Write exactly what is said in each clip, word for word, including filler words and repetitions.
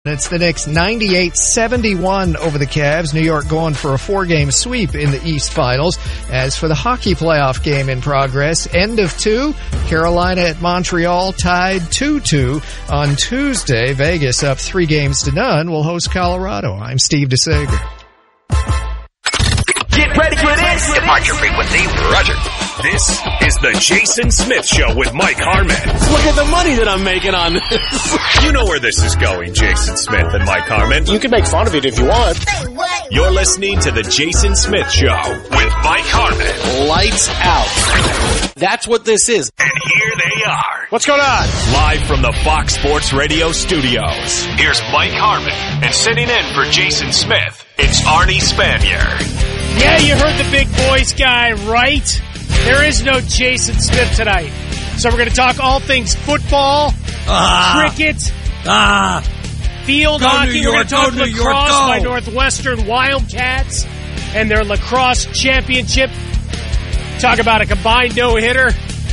It's the Knicks ninety-eight seventy-one over the Cavs. New York going for a four-game sweep in the East Finals. As for the hockey playoff game in progress, end of two, Carolina at Montreal tied two two. On Tuesday, Vegas up three games to none will host Colorado. I'm Steve DeSager. Get ready for this! Departure frequency, roger. This is the Jason Smith Show with Mike Harmon. Look at the money that I'm making on this. You know where this is going, Jason Smith and Mike Harmon. You can make fun of it if you want. You're listening to the Jason Smith Show with Mike Harmon. Lights out. That's what this is. And here they are. What's going on? Live from the Fox Sports Radio studios. Here's Mike Harmon. And sitting in for Jason Smith, it's Arnie Spanier. Yeah, you heard the big boys guy, right? There is no Jason Smith tonight. So we're going to talk all things football, ah, cricket, ah, field go hockey. York, we're going to talk lacrosse York, by Northwestern Wildcats and their lacrosse championship. Talk about a combined no-hitter.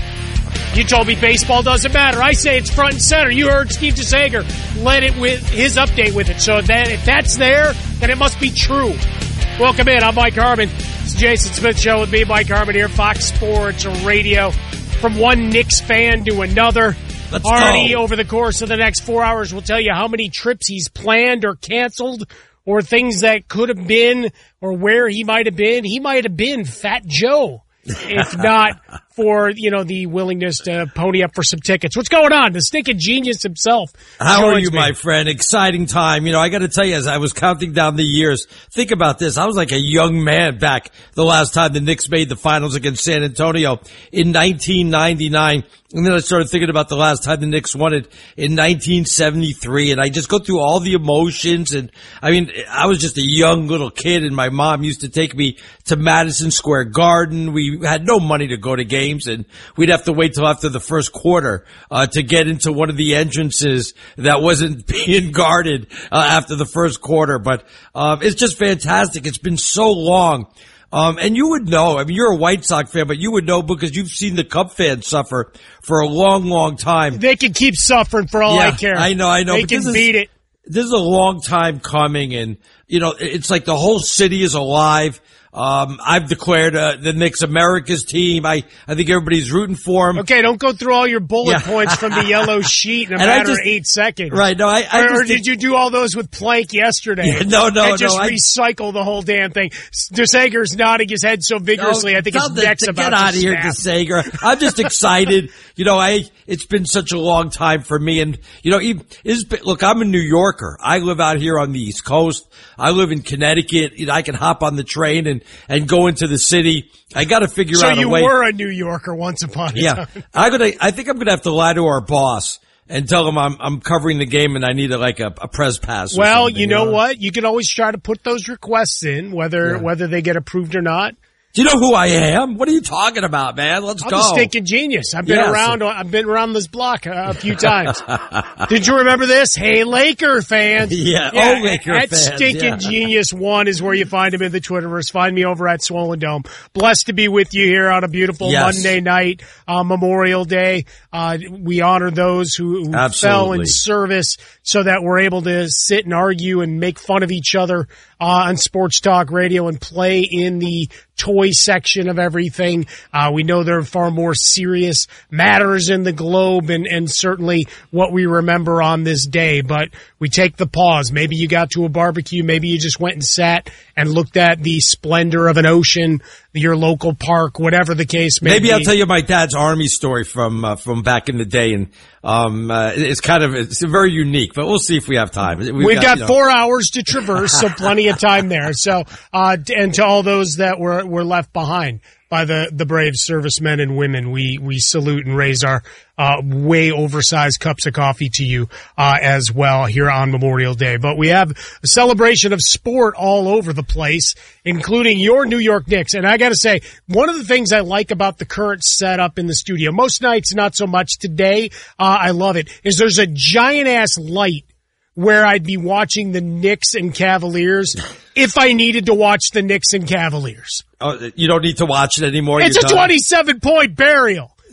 You told me baseball doesn't matter. I say it's front and center. You heard Steve DeSager led it with his update with it. So that if that's there, then it must be true. Welcome in. I'm Mike Harmon. It's the Jason Smith Show with me, Mike Harmon here, Fox Sports Radio. From one Knicks fan to another. Let's Arnie, go. over the course of the next four hours, will tell you how many trips he's planned or canceled or things that could have been or where he might have been. He might have been Fat Joe, if not for, you know, the willingness to pony up for some tickets. What's going on? The stinking genius himself. How are you, me. my friend? Exciting time. You know, I got to tell you, as I was counting down the years, think about this. I was like a young man back the last time the Knicks made the finals against San Antonio in nineteen ninety-nine. And then I started thinking about the last time the Knicks won it in nineteen seventy-three. And I just go through all the emotions. And I mean, I was just a young little kid, and my mom used to take me to Madison Square Garden. We had no money to go to games, and we'd have to wait till after the first quarter uh, to get into one of the entrances that wasn't being guarded uh, after the first quarter. But um, it's just fantastic. It's been so long. Um, and you would know, I mean, you're a White Sox fan, but you would know because you've seen the Cub fans suffer for a long, long time. They can keep suffering for all yeah, I care. I know, I know. They but can this is, beat it. This is a long time coming, and, you know, it's like the whole city is alive. Um, I've declared uh, the Knicks America's team. I, I think everybody's rooting for them. Okay, don't go through all your bullet Yeah. points from the yellow sheet in a And I matter just- of eight seconds. Right, no, I, I Or, just or think- did you do all those with Plank yesterday? Yeah, no, no, and just no, I- recycle the whole damn thing. DeSager's nodding his head so vigorously, No, I think his tell the- neck's to about get to out of here, snap. DeSager. I'm just excited. You know, I it's been such a long time for me, and you know, even, it's been, look, I'm a New Yorker. I live out here on the East Coast. I live in Connecticut. You know, I can hop on the train and and go into the city. I got to figure So out a you way. were a New Yorker once upon a Yeah, time. I'm gonna. I think I'm gonna have to lie to our boss and tell him I'm I'm covering the game and I need a, like a, a press pass. Or Well, something, you know what? You can always try to put those requests in, whether Yeah. whether they get approved or not. Do you know who I am? What are you talking about, man? Let's I'm go. a stinking genius. I've been Yes. around. I've been around this block a, a few times. Did you remember this? Hey, Laker fans! Yeah, oh, Laker at fans, Stinking yeah. Genius One is where you find him in the Twitterverse. Find me over at Swollen Dome. Blessed to be with you here on a beautiful Yes. Monday night, uh, Memorial Day. Uh, we honor those who, who fell Absolutely. in service, so that we're able to sit and argue and make fun of each other uh, on Sports Talk Radio and play in the toy section of everything. Uh, we know there are far more serious matters in the globe and, and certainly what we remember on this day, but we take the pause. Maybe you got to a barbecue. Maybe you just went and sat and looked at the splendor of an ocean, your local park, whatever the case may Maybe be. I'll tell you my dad's Army story from uh, from back in the day, and um, uh, it's kind of it's very unique. But we'll see if we have time. We've, We've got, you know, four hours to traverse, so plenty of time there. So, uh, and to all those that were were left behind by the the brave servicemen and women, we we salute and raise our uh, way oversized cups of coffee to you uh, as well here on Memorial Day. But we have a celebration of sport all over the place, including your New York Knicks. And I got to say, one of the things I like about the current setup in the studio, most nights not so much, today uh, I love it, is there's a giant ass light where I'd be watching the Knicks and Cavaliers if I needed to watch the Knicks and Cavaliers. Oh, you don't need to watch it anymore. It's You're a done? twenty-seven point burial.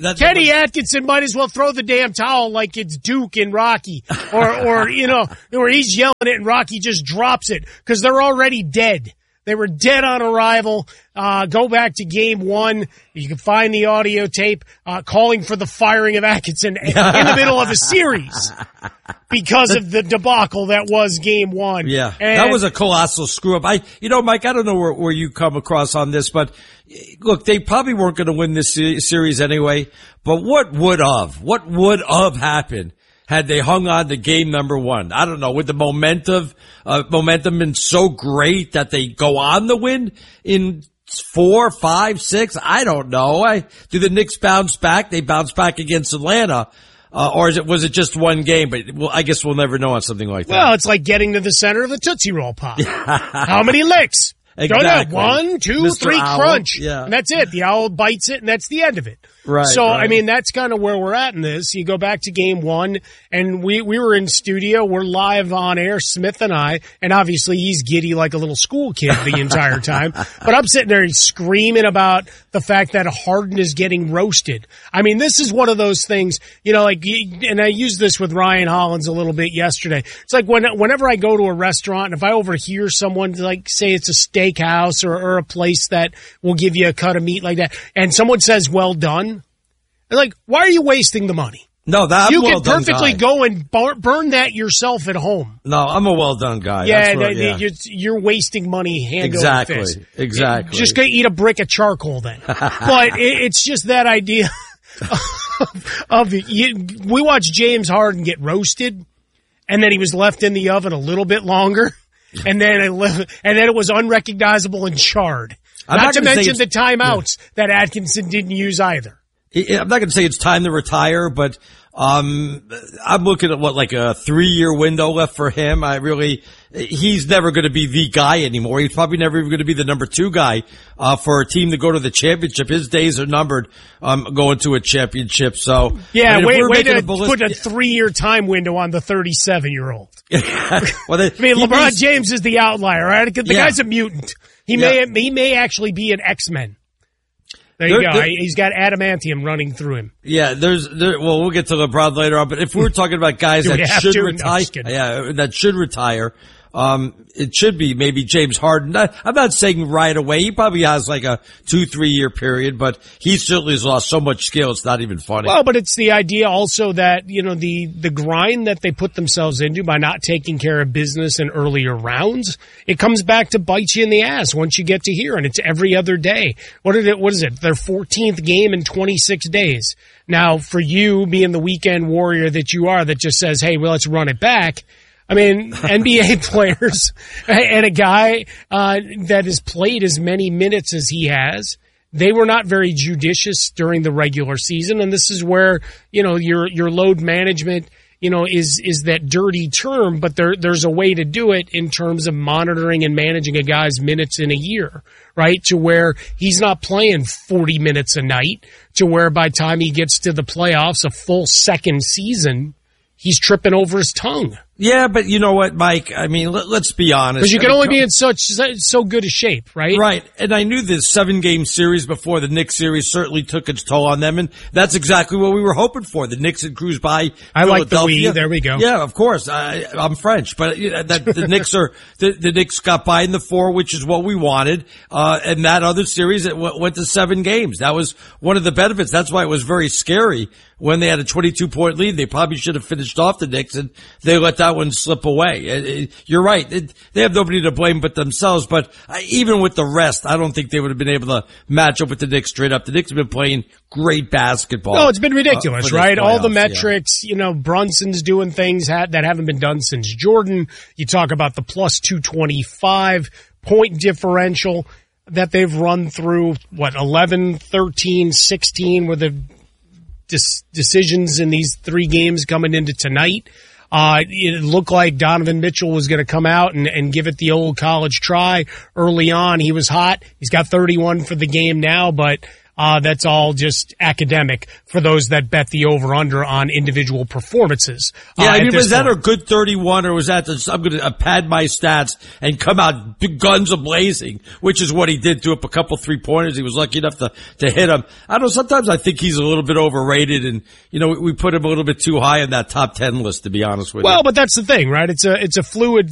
That's Kenny Atkinson might as well throw the damn towel like it's Duke in Rocky, or or you know, or he's yelling it and Rocky just drops it because they're already dead. They were dead on arrival. Uh, go back to game one. You can find the audio tape uh, calling for the firing of Atkinson in the middle of a series because of the debacle that was game one. Yeah, and that was a colossal screw up. I, you know, Mike, I don't know where, where you come across on this, but look, they probably weren't going to win this series anyway. But what would have? What would have happened had they hung on to game number one? I don't know. With the momentum, uh, momentum been so great that they go on to win in four, five, six. I don't know. I, do the Knicks bounce back? They bounce back against Atlanta. Uh, or is it, was it just one game? But well, I guess we'll never know on something like that. Well, it's like getting to the center of the Tootsie Roll Pop. How many licks? Exactly. One, two, Mister three, Owl. crunch. Yeah. And that's it. The owl bites it, and that's the end of it. Right. So, right. I mean, that's kind of where we're at in this. You go back to game one, and we, we were in studio. We're live on air, Smith and I, and obviously he's giddy like a little school kid the entire time. But I'm sitting there screaming about the fact that Harden is getting roasted. I mean, this is one of those things, you know, like, and I used this with Ryan Hollins a little bit yesterday. It's like when, whenever I go to a restaurant, and if I overhear someone, like, say it's a steakhouse or, or a place that will give you a cut of meat like that, and someone says, well done, they're like, why are you wasting the money? No, that I'm you well can perfectly guy. go and bar- burn that yourself at home. No, I'm a well done guy. Yeah, That's what, that, yeah. You're, you're wasting money hand Exactly, over fist. exactly. Just go eat a brick of charcoal then. But it, it's just that idea of, of you, we watched James Harden get roasted, and then he was left in the oven a little bit longer, and then it left, and then it was unrecognizable and charred. I'm not, not to gonna mention say the timeouts yeah. that Atkinson didn't use either. I'm not going to say it's time to retire, but um I'm looking at what, like a three-year window left for him. I really, he's never going to be the guy anymore. He's probably never even going to be the number two guy uh for a team to go to the championship. His days are numbered um going to a championship. So yeah, I mean, wait, wait to a ballist- put a three-year time window on the thirty-seven-year-old. well, they, I mean, LeBron needs, James is the outlier, right? The yeah. guy's a mutant. He yeah. may he may actually be an X-Men. There you there, go. There, He's got adamantium running through him. Yeah, there's there. Well, we'll get to LeBron later on, but if we're talking about guys that should to? retire, No, yeah, that should retire, um, it should be maybe James Harden. I, I'm not saying right away. He probably has like a two, three year period, but he certainly has lost so much skill. It's not even funny. Well, but it's the idea also that, you know, the, the grind that they put themselves into by not taking care of business in earlier rounds, it comes back to bite you in the ass once you get to here, and it's every other day. What is it? What is it? Their fourteenth game in twenty-six days. Now, for you being the weekend warrior that you are, that just says, hey, well, let's run it back. I mean, N B A players and a guy uh, that has played as many minutes as he has, they were not very judicious during the regular season, and this is where, you know, your your load management, you know, is is that dirty term, but there there's a way to do it in terms of monitoring and managing a guy's minutes in a year, right? To where he's not playing forty minutes a night, to where by the time he gets to the playoffs, a full second season, he's tripping over his tongue. Yeah, but you know what, Mike? I mean, let, let's be honest. Because you can I mean, only be in such so good a shape, right? Right. And I knew this seven-game series before the Knicks series certainly took its toll on them, and that's exactly what we were hoping for. The Knicks had cruised by I like the Philadelphia. we. There we go. Yeah, of course. I, I'm French, but you know, that, the Knicks are the, the Knicks got by in the four, which is what we wanted. Uh, and that other series, it w- went to seven games. That was one of the benefits. That's why it was very scary when they had a twenty-two point lead. They probably should have finished off the Knicks, and they let that one slip away. You're right. They have nobody to blame but themselves. But even with the rest, I don't think they would have been able to match up with the Knicks straight up. The Knicks have been playing great basketball. No, it's been ridiculous, uh, right? All the playoffs, metrics, yeah. You know, Brunson's doing things that haven't been done since Jordan. You talk about the plus two twenty-five point differential that they've run through, what, eleven, thirteen, sixteen were the dis- decisions in these three games coming into tonight. Uh, it looked like Donovan Mitchell was going to come out and, and give it the old college try. Early on, he was hot. He's got thirty-one for the game now, but uh, that's all just academic for those that bet the over-under on individual performances. Yeah, uh, I mean, was that point. a good thirty-one, or was that the, I'm going to uh, pad my stats and come out guns a-blazing, which is what he did, to up a couple three-pointers. He was lucky enough to, to hit them. I don't know, sometimes I think he's a little bit overrated, and, you know, we put him a little bit too high in that top ten list, to be honest with well, you. Well, but that's the thing, right? It's a, it's a fluid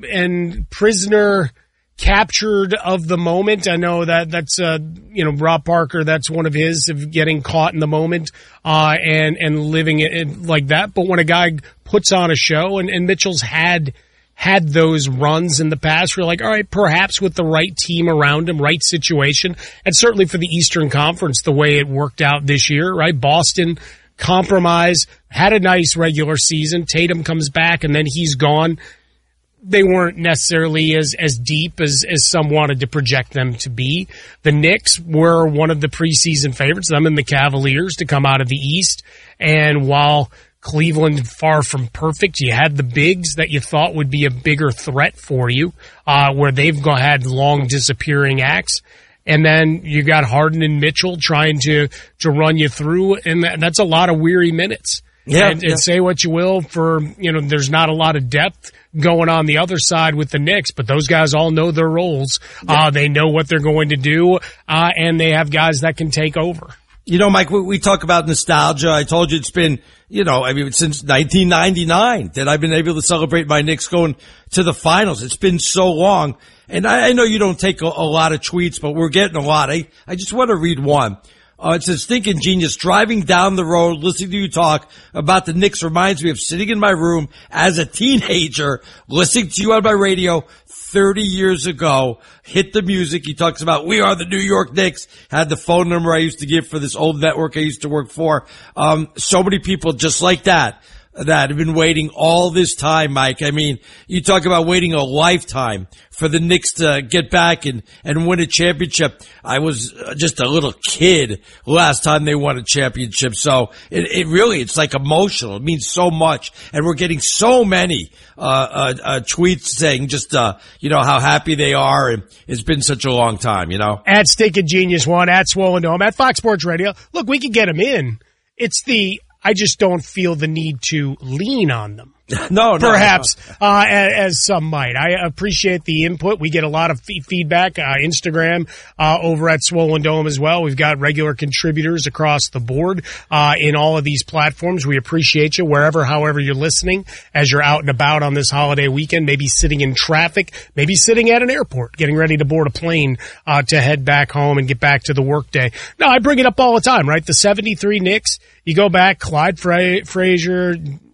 and prisoner captured of the moment. I know that that's, uh, you know, Rob Parker, that's one of his, of getting caught in the moment, uh, and, and living it, it like that. But when a guy puts on a show, and, and Mitchell's had, had those runs in the past, we're like, all right, perhaps with the right team around him, right situation, and certainly for the Eastern Conference, the way it worked out this year, right? Boston compromise, had a nice regular season. Tatum comes back and then he's gone. They weren't necessarily as, as deep as, as some wanted to project them to be. The Knicks were one of the preseason favorites, them and the Cavaliers, to come out of the East. And while Cleveland, far from perfect, you had the bigs that you thought would be a bigger threat for you, uh, where they've go, had long disappearing acts. And then you got Harden and Mitchell trying to, to run you through, and that, that's a lot of weary minutes. Yeah, and, yeah. and say what you will for, you know, there's not a lot of depth going on the other side with the Knicks, but those guys all know their roles. Yeah. Uh, they know what they're going to do, uh, and they have guys that can take over. You know, Mike, we, we talk about nostalgia. I told you it's been, you know, I mean, since nineteen ninety-nine that I've been able to celebrate my Knicks going to the finals. It's been so long. And I, I know you don't take a, a lot of tweets, but we're getting a lot. I, I just want to read one. Uh, it says, Thinking Genius, driving down the road, listening to you talk about the Knicks reminds me of sitting in my room as a teenager, listening to you on my radio thirty years ago. Hit the music. He talks about, we are the New York Knicks. Had the phone number I used to give for this old network I used to work for. Um, so many people just like that, that have been waiting all this time, Mike. I mean, you talk about waiting a lifetime for the Knicks to get back and, and win a championship. I was just a little kid last time they won a championship. So it, it really, it's like emotional. It means so much. And we're getting so many, uh, uh, uh tweets saying just, uh, you know, how happy they are. And it's been such a long time, you know. At Stinkin' Genius One, at Swollen Dome, at Fox Sports Radio. Look, we could get them in. It's the, I just don't feel the need to lean on them. No, no. Perhaps, no. Uh, as, as some might. I appreciate the input. We get a lot of f- feedback, uh, Instagram, uh, over at Swollen Dome as well. We've got regular contributors across the board, uh, in all of these platforms. We appreciate you wherever, however you're listening, as you're out and about on this holiday weekend, maybe sitting in traffic, maybe sitting at an airport, getting ready to board a plane, uh, to head back home and get back to the workday. No, I bring it up all the time, right? The seventy-three Knicks, you go back, Clyde Fra- Frazier,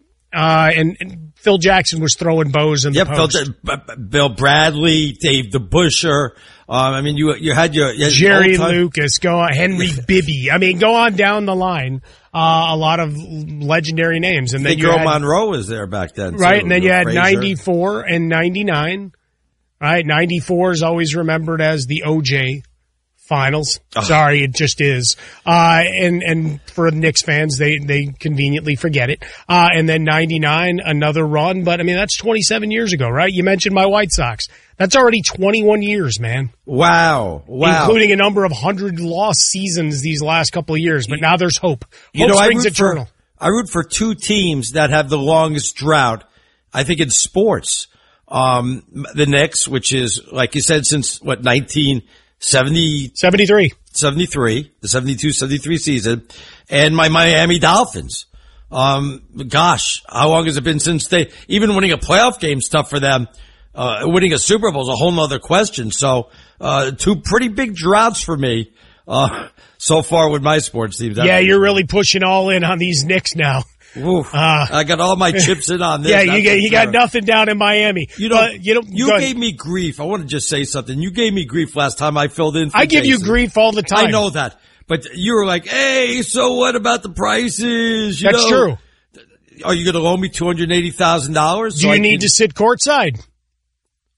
Uh, and, and Phil Jackson was throwing bows in the yep, post. Phil, Bill Bradley, Dave DeBuscher. Um, I mean, you you had your you had Jerry your Lucas, go on, Henry Bibby. I mean, go on down the line. Uh, a lot of legendary names, and I then think you Earl had, Monroe was there back then, right? too. And then you had Frazier. ninety-four and ninety-nine. Right, ninety-four is always remembered as the O J Finals. Oh. Sorry, it just is. Uh, and, and for Knicks fans, they, they conveniently forget it. Uh, and then ninety-nine, another run. But I mean, that's twenty-seven years ago, right? You mentioned my White Sox. That's already twenty-one years, man. Wow. Wow. Including a number of hundred lost seasons these last couple of years. But now there's hope. Hope you know, springs I root eternal. For, I root for two teams that have the longest drought, I think, in sports. Um, the Knicks, which is, like you said, since, what, nineteen seventy seventy-three seventy-three the seventy-two seventy-three season, and my Miami Dolphins. Um, gosh, how long has it been since they, even winning a playoff game is tough for them. Uh, winning a Super Bowl is a whole nother question. So, uh, two pretty big droughts for me, uh, so far with my sports teams. Yeah, you're really pushing all in on these Knicks now. Oof, uh, I got all my chips in on this. Yeah, you get, you got nothing down in Miami. You know, but, you know, you gave me grief. I want to just say something. You gave me grief last time I filled in for I give Jason. you grief all the time. I know that. But you were like, hey, so what about the prices? You That's know, true. Are you going to loan me two hundred eighty thousand dollars? Do so you I need can... to sit courtside?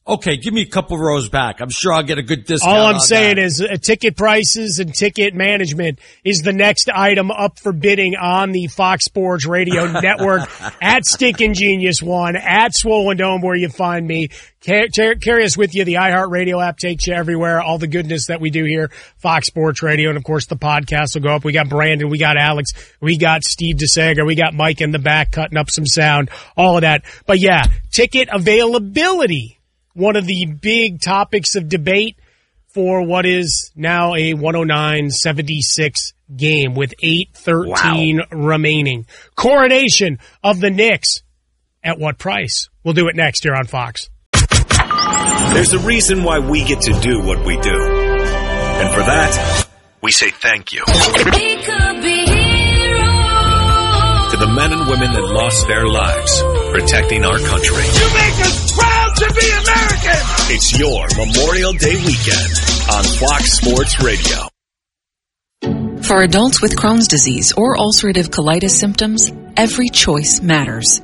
Okay, give me a couple rows back. I'm sure I'll get a good discount. All I'm on saying that. is uh, ticket prices and ticket management is the next item up for bidding on the Fox Sports Radio Network at Stinkin' Genius One, at Swollen Dome, where you find me. Car- car- carry us with you. The iHeartRadio app takes you everywhere. All the goodness that we do here, Fox Sports Radio, and of course the podcast will go up. We got Brandon, we got Alex, we got Steve DeSager, we got Mike in the back cutting up some sound, all of that. But yeah, ticket availability. One of the big topics of debate for what is now a one oh nine seventy-six game with eight thirteen wow. remaining. Coronation of the Knicks. At what price? We'll do it next here on Fox. There's a reason why we get to do what we do. And for that, we say thank you. We could be heroes. To the men and women that lost their lives protecting our country. You make us proud to be American! It's your Memorial Day weekend on Fox Sports Radio. For adults with Crohn's disease or ulcerative colitis symptoms, every choice matters.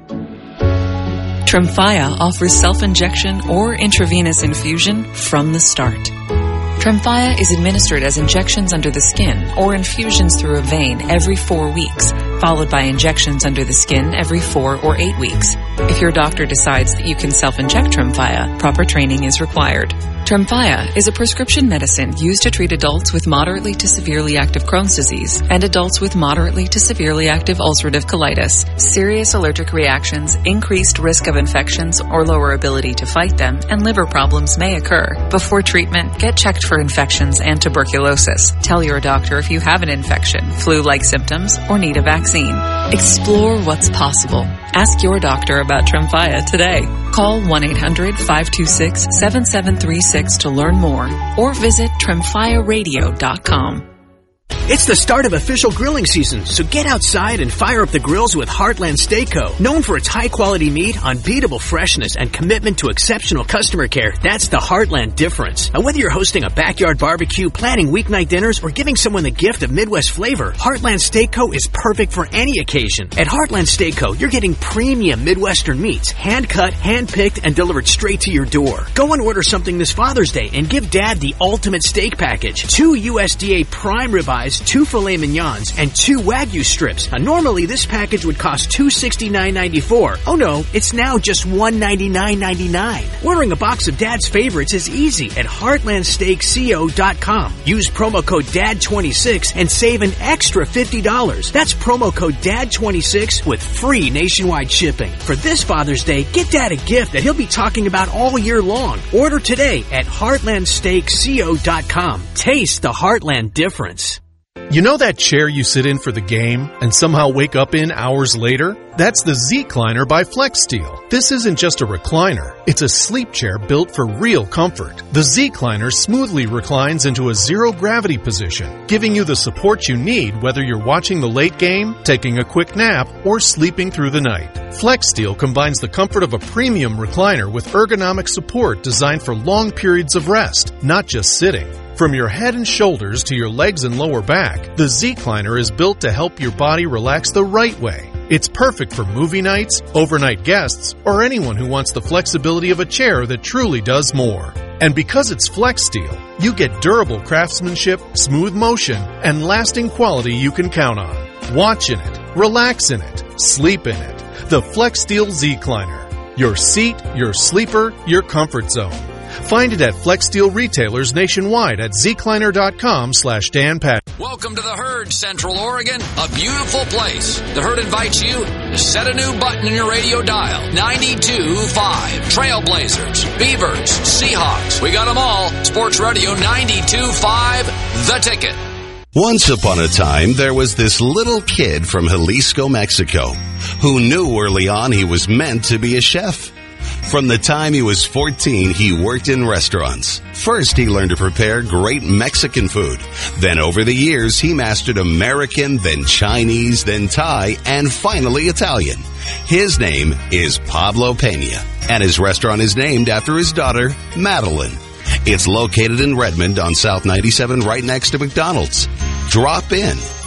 Tremfya offers self-injection or intravenous infusion from the start. Tremfya is administered as injections under the skin or infusions through a vein every four weeks, followed by injections under the skin every four or eight weeks. If your doctor decides that you can self-inject Tremfya, proper training is required. Tremfya is a prescription medicine used to treat adults with moderately to severely active Crohn's disease and adults with moderately to severely active ulcerative colitis. Serious allergic reactions, increased risk of infections or lower ability to fight them, and liver problems may occur. Before treatment, get checked for infections and tuberculosis. Tell your doctor if you have an infection, flu-like symptoms, or need a vaccine. Explore what's possible. Ask your doctor about Tremfya today. Call one eight hundred five two six seven seven three six to learn more or visit tremfya radio dot com. It's the start of official grilling season, so get outside and fire up the grills with Heartland Steak Co. Known for its high-quality meat, unbeatable freshness, and commitment to exceptional customer care, that's the Heartland difference. Now, whether you're hosting a backyard barbecue, planning weeknight dinners, or giving someone the gift of Midwest flavor, Heartland Steak Co. is perfect for any occasion. At Heartland Steak Co., you're getting premium Midwestern meats, hand-cut, hand-picked, and delivered straight to your door. Go and order something this Father's Day and give Dad the ultimate steak package. Two U S D A prime ribeyes, two filet mignons, and two Wagyu strips. Now, normally this package would cost two hundred sixty-nine dollars and ninety-four cents. Oh no, it's now just one hundred ninety-nine dollars and ninety-nine cents. Ordering a box of Dad's favorites is easy at heartland steak co dot com. Use promo code D A D twenty-six and save an extra fifty dollars. That's promo code D A D twenty-six with free nationwide shipping. For this Father's Day, get Dad a gift that he'll be talking about all year long. Order today at heartland steak co dot com. Taste the Heartland difference. You know that chair you sit in for the game and somehow wake up in hours later? That's the Z-Cliner by FlexSteel. This isn't just a recliner. It's a sleep chair built for real comfort. The Z-Cliner smoothly reclines into a zero-gravity position, giving you the support you need whether you're watching the late game, taking a quick nap, or sleeping through the night. FlexSteel combines the comfort of a premium recliner with ergonomic support designed for long periods of rest, not just sitting. From your head and shoulders to your legs and lower back, the Z-Cliner is built to help your body relax the right way. It's perfect for movie nights, overnight guests, or anyone who wants the flexibility of a chair that truly does more. And because it's FlexSteel, you get durable craftsmanship, smooth motion, and lasting quality you can count on. Watch in it, relax in it, sleep in it. The FlexSteel Z-Cliner. Your seat, your sleeper, your comfort zone. Find it at FlexSteel retailers nationwide at zcliner.com slash Dan Pat. Welcome to the Herd, Central Oregon, a beautiful place. The Herd invites you to set a new button in your radio dial. ninety-two point five. Trailblazers, Beavers, Seahawks. We got them all. Sports Radio ninety-two point five, The Ticket. Once upon a time, there was this little kid from Jalisco, Mexico, who knew early on he was meant to be a chef. From the time he was fourteen, he worked in restaurants. First, he learned to prepare great Mexican food. Then over the years, he mastered American, then Chinese, then Thai, and finally Italian. His name is Pablo Pena, and his restaurant is named after his daughter, Madeline. It's located in Redmond on South ninety-seven right next to McDonald's. Drop in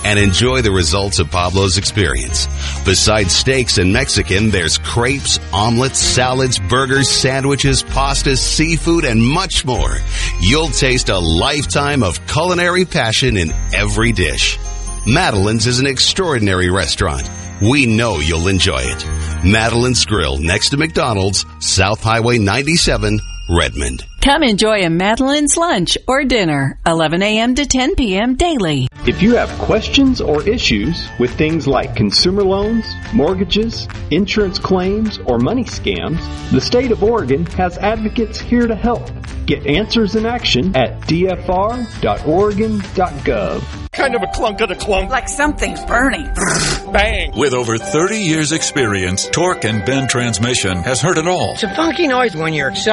and enjoy the results of Pablo's experience. Besides steaks and Mexican, there's crepes, omelets, salads, burgers, sandwiches, pastas, seafood, and much more. You'll taste a lifetime of culinary passion in every dish. Madeline's is an extraordinary restaurant. We know you'll enjoy it. Madeline's Grill, next to McDonald's, South Highway ninety-seven, Redmond. Come enjoy a Madeline's lunch or dinner, eleven a.m. to ten p.m. daily. If you have questions or issues with things like consumer loans, mortgages, insurance claims, or money scams, the state of Oregon has advocates here to help. Get answers in action at d f r dot oregon dot gov. Kind of a clunk of the clunk. Like something's burning. Bang. With over thirty years experience, Torque and Bend Transmission has heard it all. It's a funky noise when you're excited.